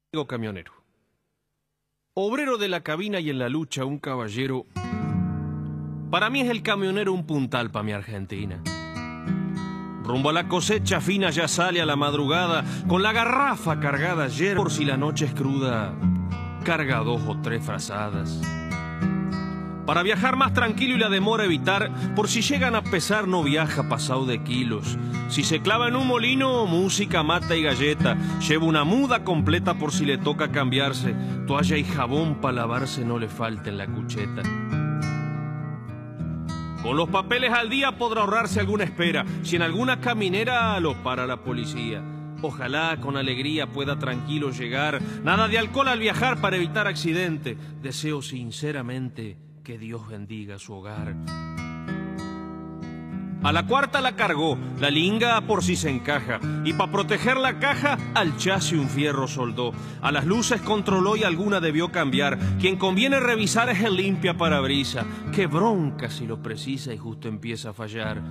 Amigo camionero, obrero de la cabina y en la lucha un caballero. Para mí es el camionero un puntal pa' mi Argentina. Rumbo a la cosecha fina ya sale a la madrugada, con la garrafa cargada ayer, por si la noche es cruda, carga 2 o 3 frazadas. Para viajar más tranquilo y la demora evitar, por si llegan a pesar no viaja pasado de kilos. Si se clava en un molino, música, mata y galleta. Lleva una muda completa por si le toca cambiarse. Toalla y jabón para lavarse no le falta en la cucheta. Con los papeles al día podrá ahorrarse alguna espera, si en alguna caminera lo para la policía. Ojalá con alegría pueda tranquilo llegar. Nada de alcohol al viajar para evitar accidente. Deseo sinceramente que Dios bendiga su hogar. A la cuarta la cargó, la linga por si se encaja, y para proteger la caja al chasis un fierro soldó. A las luces controló y alguna debió cambiar. Quien conviene revisar es el limpia parabrisa. Qué bronca si lo precisa y justo empieza a fallar.